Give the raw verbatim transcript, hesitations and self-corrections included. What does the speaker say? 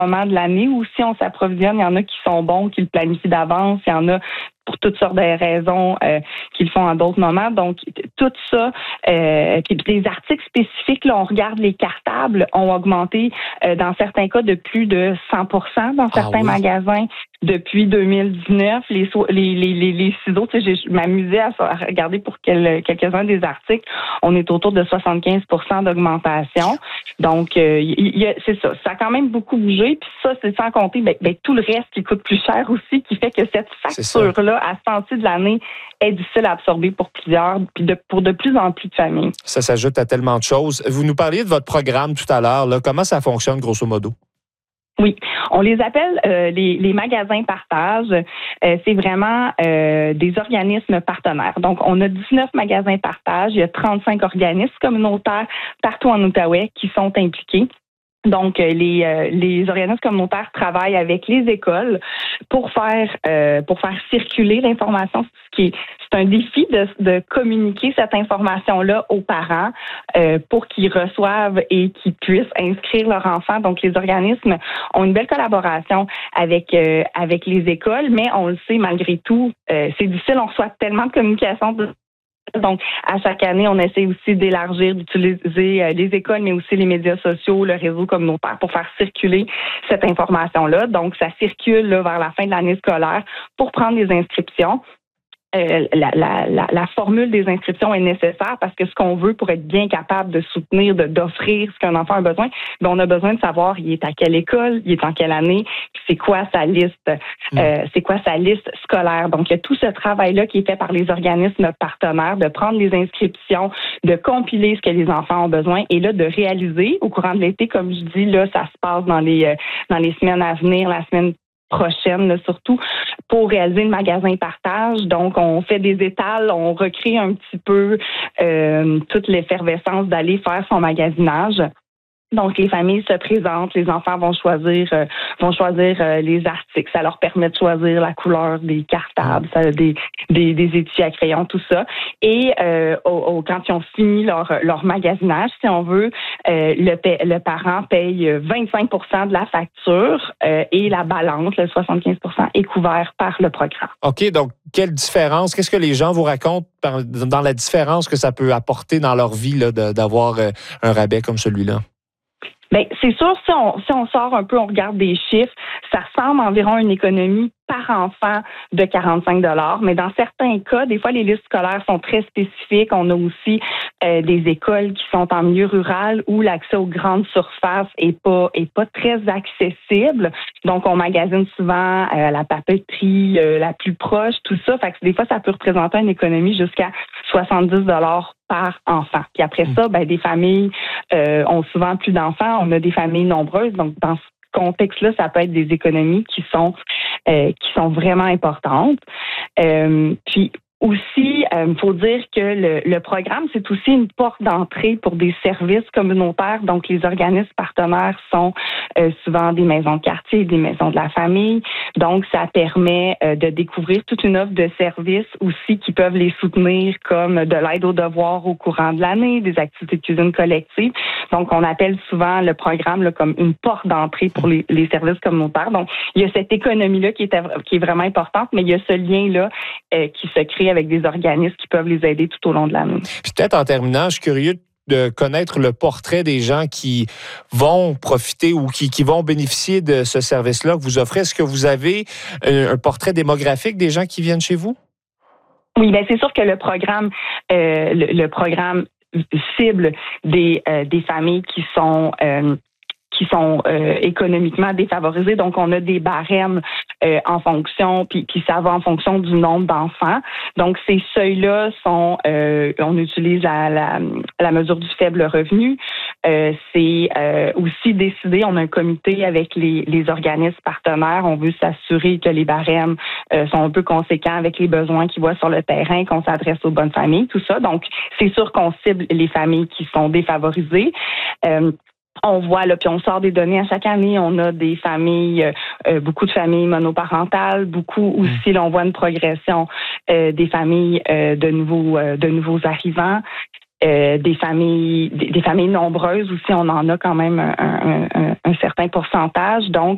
moment de l'année où si on s'approvisionne, il y en a qui sont bons, qui le planifient d'avance, il y en a pour toutes sortes de raisons euh, qu'ils font à d'autres moments. Donc, tout ça, euh, puis des articles spécifiques, là, on regarde les cartables, ont augmenté euh, dans certains cas de plus de cent pour cent dans certains ah oui. magasins depuis deux mille dix-neuf. Les, les, les, les, les ciseaux, tu sais, je m'amusais à, à regarder pour quel, quelques-uns des articles, on est autour de soixante-quinze pour cent d'augmentation. Donc, euh, y, y a, c'est ça. Ça a quand même beaucoup bougé. Puis ça, c'est sans compter ben, ben, tout le reste qui coûte plus cher aussi, qui fait que cette facture-là, à ce temps-ci de l'année, est difficile à absorber pour plusieurs, puis de, pour de plus en plus de familles. Ça s'ajoute à tellement de choses. Vous nous parliez de votre programme tout à l'heure. Là. Comment ça fonctionne, grosso modo? Oui, on les appelle euh, les, les magasins partage. Euh, c'est vraiment euh, des organismes partenaires. Donc, on a dix-neuf magasins partage. Il y a trente-cinq organismes communautaires partout en Outaouais qui sont impliqués. Donc, les, euh, les organismes communautaires travaillent avec les écoles pour faire euh, pour faire circuler l'information. Ce qui est, c'est un défi de, de communiquer cette information-là aux parents euh, pour qu'ils reçoivent et qu'ils puissent inscrire leur enfant. Donc, les organismes ont une belle collaboration avec euh, avec les écoles, mais on le sait malgré tout, euh, c'est difficile. On reçoit tellement de communication de Donc, à chaque année, on essaie aussi d'élargir, d'utiliser les écoles, mais aussi les médias sociaux, le réseau communautaire pour faire circuler cette information-là. Donc, ça circule là, vers la fin de l'année scolaire pour prendre les inscriptions. Euh, la, la, la, la formule des inscriptions est nécessaire parce que ce qu'on veut pour être bien capable de soutenir, de, d'offrir ce qu'un enfant a besoin, ben on a besoin de savoir il est à quelle école, il est en quelle année, puis c'est quoi sa liste, mmh. euh, c'est quoi sa liste scolaire. Donc, il y a tout ce travail-là qui est fait par les organismes partenaires de prendre les inscriptions, de compiler ce que les enfants ont besoin et là, de réaliser au courant de l'été, comme je dis, là, ça se passe dans les, euh, dans les semaines à venir, la semaine prochaine, là, surtout, pour réaliser le magasin partage. Donc, on fait des étals, on recrée un petit peu euh, toute l'effervescence d'aller faire son magasinage. Donc, les familles se présentent, les enfants vont choisir euh, vont choisir euh, les articles. Ça leur permet de choisir la couleur des cartables, ça, des, des, des étuis à crayon, tout ça. Et euh, au, au, quand ils ont fini leur, leur magasinage, si on veut, euh, le, le parent paye vingt-cinq pour cent de la facture euh, et la balance, le soixante-quinze pour cent, est couvert par le programme. OK, donc quelle différence? Qu'est-ce que les gens vous racontent par, dans la différence que ça peut apporter dans leur vie là, de, d'avoir euh, un rabais comme celui-là? Bien, c'est sûr, si on, si on sort un peu, on regarde des chiffres, ça ressemble environ à une économie par enfant de quarante-cinq dollars. Mais dans certains cas, des fois, les listes scolaires sont très spécifiques. On a aussi euh, des écoles qui sont en milieu rural où l'accès aux grandes surfaces est pas est pas très accessible. Donc, on magasine souvent euh, la papeterie euh, la plus proche, tout ça. Fait que des fois, ça peut représenter une économie jusqu'à soixante-dix dollars par enfant. Puis après ça, ben des familles euh, ont souvent plus d'enfants. On a des familles nombreuses. Donc, dans ce contexte-là, ça peut être des économies qui sont euh, qui sont vraiment importantes. Euh, puis aussi, il euh, faut dire que le, le programme, c'est aussi une porte d'entrée pour des services communautaires. Donc, les organismes partenaires sont euh, souvent des maisons de quartier, des maisons de la famille. Donc, ça permet euh, de découvrir toute une offre de services aussi qui peuvent les soutenir, comme de l'aide aux devoirs au courant de l'année, des activités de cuisine collective. Donc, on appelle souvent le programme là, comme une porte d'entrée pour les, les services communautaires. Donc, il y a cette économie-là qui est, qui est vraiment importante, mais il y a ce lien-là euh, qui se crée avec des organismes qui peuvent les aider tout au long de l'année. Puis peut-être en terminant, je suis curieux de connaître le portrait des gens qui vont profiter ou qui, qui vont bénéficier de ce service-là que vous offrez. Est-ce que vous avez un, un portrait démographique des gens qui viennent chez vous? Oui, bien c'est sûr que le programme, euh, le, le programme cible des, euh, des familles qui sont euh, qui sont euh, économiquement défavorisées. Donc, on a des barèmes euh, en fonction, puis, puis ça va en fonction du nombre d'enfants. Donc, ces seuils-là sont, euh, on utilise la, la, la mesure du faible revenu. Euh, c'est euh, aussi décidé, on a un comité avec les, les organismes partenaires. On veut s'assurer que les barèmes euh, sont un peu conséquents avec les besoins qu'ils voient sur le terrain, qu'on s'adresse aux bonnes familles, tout ça. Donc, c'est sûr qu'on cible les familles qui sont défavorisées. Euh, On voit, là, puis on sort des données à chaque année. On a des familles, euh, beaucoup de familles monoparentales, beaucoup aussi, là, on voit une progression euh, des familles euh, de nouveaux, euh, de nouveaux arrivants. Euh, des familles des, des familles nombreuses aussi, on en a quand même un, un, un, un certain pourcentage. Donc,